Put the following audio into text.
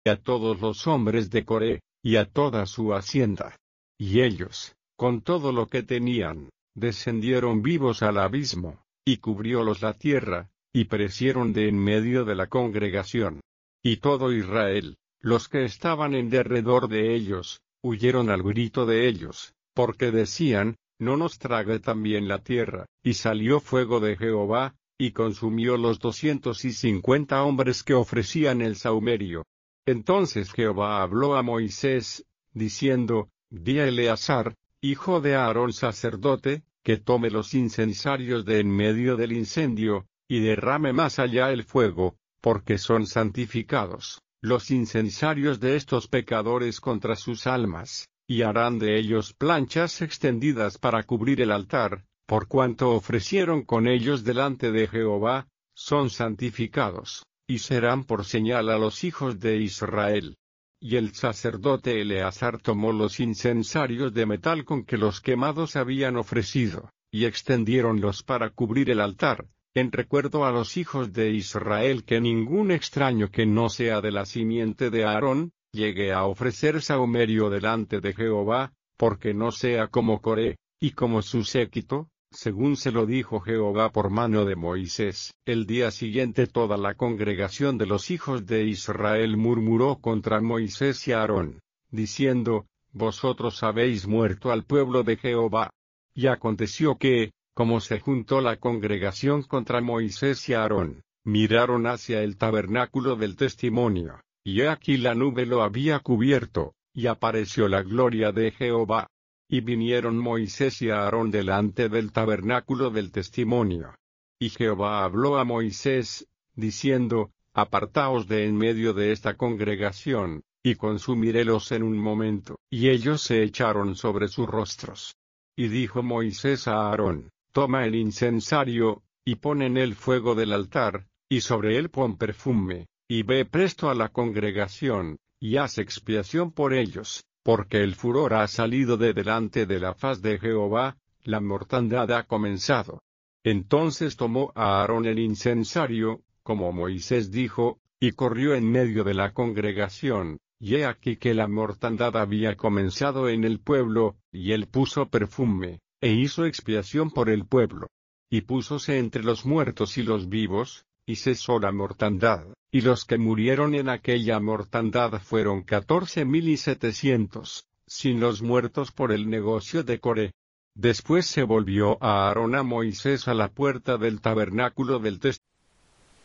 y a todos los hombres de Coré, y a toda su hacienda. Y ellos, con todo lo que tenían, descendieron vivos al abismo, y cubriólos la tierra, y perecieron de en medio de la congregación. Y todo Israel, los que estaban en derredor de ellos, huyeron al grito de ellos, porque decían, no nos trague también la tierra. Y salió fuego de Jehová, y consumió los 250 hombres que ofrecían el sahumerio. Entonces Jehová habló a Moisés, diciendo, di a Eleazar, hijo de Aarón sacerdote, que tome los incensarios de en medio del incendio, y derrame más allá el fuego, porque son santificados, los incensarios de estos pecadores contra sus almas, y harán de ellos planchas extendidas para cubrir el altar, por cuanto ofrecieron con ellos delante de Jehová, son santificados, y serán por señal a los hijos de Israel. Y el sacerdote Eleazar tomó los incensarios de metal con que los quemados habían ofrecido, y extendiéronlos para cubrir el altar, en recuerdo a los hijos de Israel que ningún extraño que no sea de la simiente de Aarón, llegue a ofrecer sahumerio delante de Jehová, porque no sea como Coré, y como su séquito, según se lo dijo Jehová por mano de Moisés. El día siguiente toda la congregación de los hijos de Israel murmuró contra Moisés y Aarón, diciendo, vosotros habéis muerto al pueblo de Jehová. Y aconteció que, como se juntó la congregación contra Moisés y Aarón, miraron hacia el tabernáculo del testimonio, y he aquí la nube lo había cubierto, y apareció la gloria de Jehová. Y vinieron Moisés y Aarón delante del tabernáculo del testimonio. Y Jehová habló a Moisés, diciendo, apartaos de en medio de esta congregación, y consumirélos en un momento. Y ellos se echaron sobre sus rostros. Y dijo Moisés a Aarón, toma el incensario, y pon en él fuego del altar, y sobre él pon perfume, y ve presto a la congregación, y haz expiación por ellos. Porque el furor ha salido de delante de la faz de Jehová, la mortandad ha comenzado. Entonces tomó a Aarón el incensario, como Moisés dijo, y corrió en medio de la congregación, y he aquí que la mortandad había comenzado en el pueblo, y él puso perfume, e hizo expiación por el pueblo. Y púsose entre los muertos y los vivos, y cesó la mortandad, y los que murieron en aquella mortandad fueron 14,700, sin los muertos por el negocio de Coré. Después se volvió a Aarón a Moisés a la puerta del tabernáculo del testimonio.